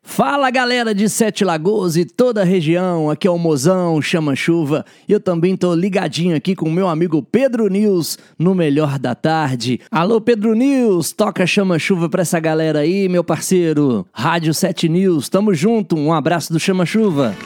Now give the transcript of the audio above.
Fala galera de Sete Lagoas e toda a região, aqui é o Mozão, Chama Chuva, e eu também tô ligadinho aqui com o meu amigo Pedro News no Melhor da Tarde. Alô Pedro News, toca Chama Chuva pra essa galera aí, meu parceiro. Rádio 7 News, tamo junto, um abraço do Chama Chuva.